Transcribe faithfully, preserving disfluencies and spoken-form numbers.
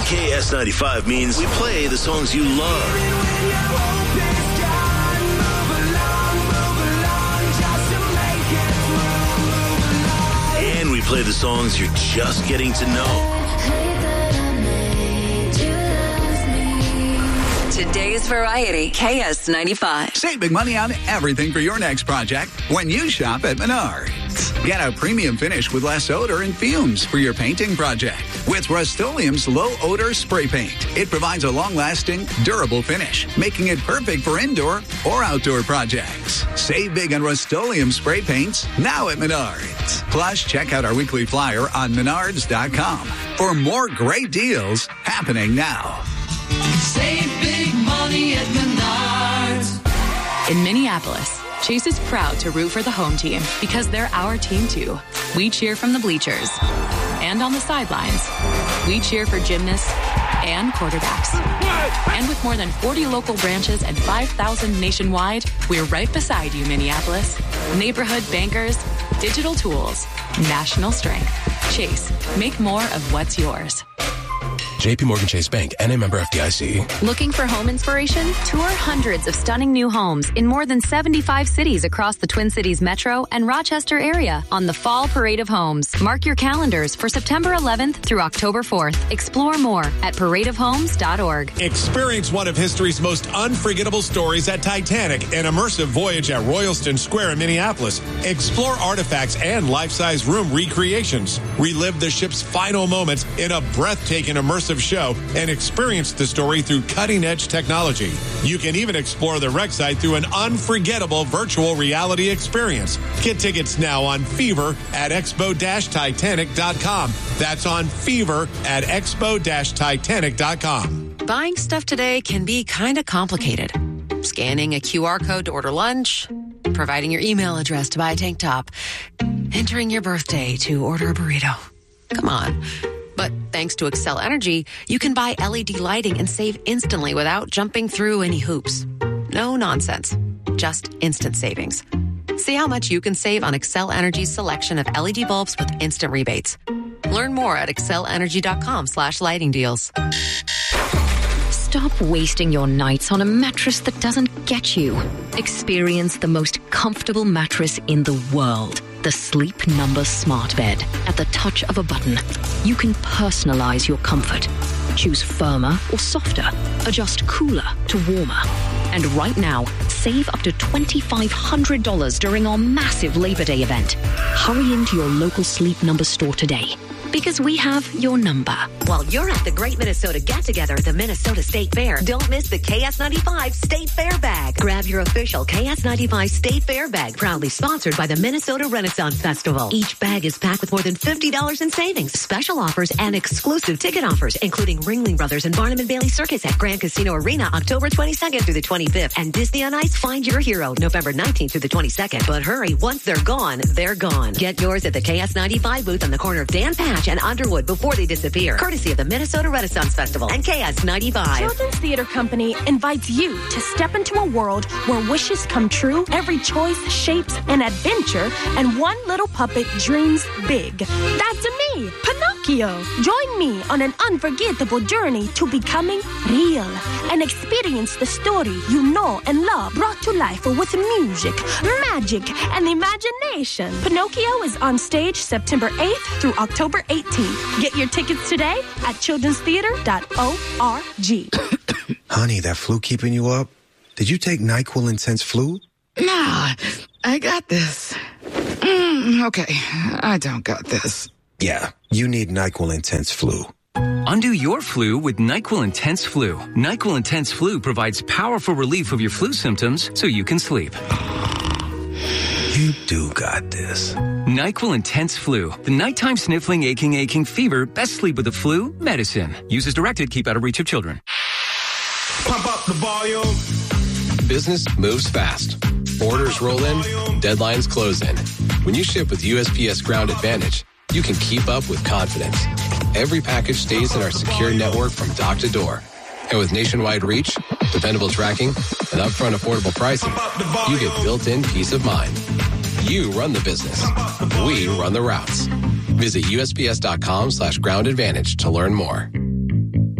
K S ninety-five means we play the songs you love. And we play the songs you're just getting to know. Today's Variety, K S ninety-five. Save big money on everything for your next project when you shop at Menards. Get a premium finish with less odor and fumes for your painting project with Rust-Oleum's low-odor spray paint. It provides a long-lasting, durable finish, making it perfect for indoor or outdoor projects. Save big on Rust-Oleum spray paints now at Menards. Plus, check out our weekly flyer on menards dot com for more great deals happening now. Save big money at Menards. In Minneapolis, Chase is proud to root for the home team because they're our team too. We cheer from the bleachers and on the sidelines. We cheer for gymnasts and quarterbacks. And with more than forty local branches and five thousand nationwide, we're right beside you, Minneapolis. Neighborhood bankers, digital tools, national strength. Chase, make more of what's yours. J P Morgan Chase Bank, N A member F D I C. Looking for home inspiration? Tour hundreds of stunning new homes in more than seventy-five cities across the Twin Cities Metro and Rochester area on the Fall Parade of Homes. Mark your calendars for September eleventh through October fourth. Explore more at parade of homes dot org. Experience one of history's most unforgettable stories at Titanic, an immersive voyage at Royalston Square in Minneapolis. Explore artifacts and life-size room recreations. Relive the ship's final moments in a breathtaking immersive show and experience the story through cutting-edge technology. You can even explore the wreck site through an unforgettable virtual reality experience. Get tickets now on Fever at expo dash titanic dot com. That's on Fever at expo dash titanic dot com. Buying stuff today can be kind of complicated. Scanning a Q R code to order lunch, providing your email address to buy a tank top, entering your birthday to order a burrito. Come on. But thanks to Excel Energy, you can buy L E D lighting and save instantly without jumping through any hoops. No nonsense. Just instant savings. See how much you can save on Excel Energy's selection of L E D bulbs with instant rebates. Learn more at excel energy dot com slash lighting deals. Stop wasting your nights on a mattress that doesn't get you. Experience the most comfortable mattress in the world. The Sleep Number Smart Bed. At the touch of a button, you can personalize your comfort. Choose firmer or softer. Adjust cooler to warmer. And right now, save up to two thousand five hundred dollars during our massive Labor Day event. Hurry into your local Sleep Number store today, because we have your number. While you're at the Great Minnesota Get-Together at the Minnesota State Fair, don't miss the K S ninety-five State Fair Bag. Grab your official K S ninety-five State Fair Bag, proudly sponsored by the Minnesota Renaissance Festival. Each bag is packed with more than fifty dollars in savings, special offers, and exclusive ticket offers, including Ringling Brothers and Barnum and Bailey Circus at Grand Casino Arena, October twenty-second through the twenty-fifth, and Disney on Ice Find Your Hero, November nineteenth through the twenty-second. But hurry, once they're gone, they're gone. Get yours at the K S ninety-five booth on the corner of Dan Patch and Underwood before they disappear. Courtesy of the Minnesota Renaissance Festival and K S ninety-five. Children's Theater Company invites you to step into a world where wishes come true, every choice shapes an adventure, and one little puppet dreams big. That's me, Pinocchio. Join me on an unforgettable journey to becoming real and experience the story you know and love brought to life with music, magic, and imagination. Pinocchio is on stage September eighth through October eighteenth. Get your tickets today at children's theater dot org. Honey, that flu keeping you up? Did you take NyQuil Intense Flu? Nah, I got this. Mm, okay, I don't got this. Yeah, you need NyQuil Intense Flu. Undo your flu with NyQuil Intense Flu. NyQuil Intense Flu provides powerful relief of your flu symptoms so you can sleep. You do got this. NyQuil Intense Flu. The nighttime sniffling, aching, aching fever. Best sleep with the flu medicine. Use as directed. Keep out of reach of children. Pump up the volume. Business moves fast. Orders roll in. Deadlines close in. When you ship with U S P S Ground Advantage, you can keep up with confidence. Every package stays in our secure network from dock to door. And with nationwide reach, dependable tracking, and upfront affordable pricing, you get built-in peace of mind. You run the business. We run the routes. Visit U S P S dot com slash ground advantage to learn more.